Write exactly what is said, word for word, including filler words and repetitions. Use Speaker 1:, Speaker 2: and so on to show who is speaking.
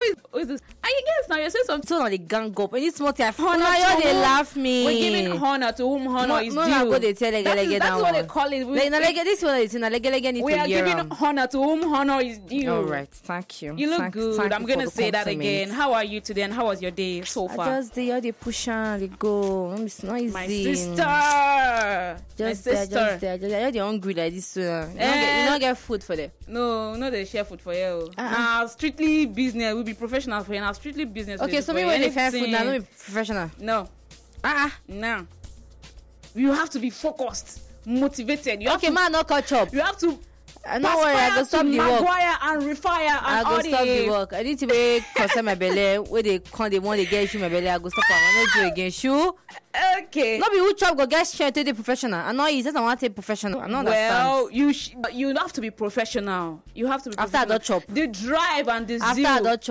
Speaker 1: is, who is this? And you guess now you're saying something.
Speaker 2: So now they gang up. And it's small thing.
Speaker 1: Honor
Speaker 2: Now
Speaker 1: to
Speaker 2: you they
Speaker 1: whom-
Speaker 2: laugh me.
Speaker 1: We're giving honor to whom honor
Speaker 2: No,
Speaker 1: is
Speaker 2: no,
Speaker 1: due.
Speaker 2: no, go they tell lege
Speaker 1: That is-
Speaker 2: lege
Speaker 1: that's
Speaker 2: that
Speaker 1: what they
Speaker 2: one.
Speaker 1: call it. We,
Speaker 2: Like, now, lege, this one is now lege lege need
Speaker 1: we
Speaker 2: to
Speaker 1: are
Speaker 2: hear
Speaker 1: giving
Speaker 2: am.
Speaker 1: honor to whom honor is due.
Speaker 2: All right, thank you.
Speaker 1: You look
Speaker 2: Thank-
Speaker 1: good.
Speaker 2: thank
Speaker 1: I'm
Speaker 2: you
Speaker 1: going
Speaker 2: for
Speaker 1: to
Speaker 2: the
Speaker 1: say that
Speaker 2: compliment.
Speaker 1: again. How are you today and how was your day so
Speaker 2: I
Speaker 1: far?
Speaker 2: just the how they push and they go. It's not easy.
Speaker 1: My sister. My
Speaker 2: Just there,
Speaker 1: sister.
Speaker 2: just there. Just there. You're hungry like this. Uh, you, don't get,
Speaker 1: Eh.
Speaker 2: you don't get food for them.
Speaker 1: No, no, they share food for you.
Speaker 2: Uh-uh.
Speaker 1: Nah, strictly business. We'll be professional for you. Now, strictly business.
Speaker 2: Okay,
Speaker 1: lady
Speaker 2: so
Speaker 1: for
Speaker 2: me
Speaker 1: you.
Speaker 2: when they find food now,
Speaker 1: Anything-
Speaker 2: no be professional.
Speaker 1: No,
Speaker 2: Ah,
Speaker 1: no. You have to be focused, motivated. You have
Speaker 2: okay,
Speaker 1: to,
Speaker 2: man, no catch up.
Speaker 1: you have to
Speaker 2: Uh, no worry, I go stop
Speaker 1: to
Speaker 2: the work.
Speaker 1: Maguire and refire and
Speaker 2: I go
Speaker 1: all
Speaker 2: stop the
Speaker 1: the
Speaker 2: work. I need to be concern my belly. Where they come, they want to get issue my belly. I go stop. I no do again. Shoe.
Speaker 1: Okay.
Speaker 2: No be who chop go get straight to the professional. I know it's just I want to take professional. I don't
Speaker 1: Well,
Speaker 2: understand.
Speaker 1: you sh- you have to be professional. You have to be
Speaker 2: After I
Speaker 1: professional.
Speaker 2: don't chop.
Speaker 1: The drive and the
Speaker 2: After
Speaker 1: zeal.
Speaker 2: I don't chop.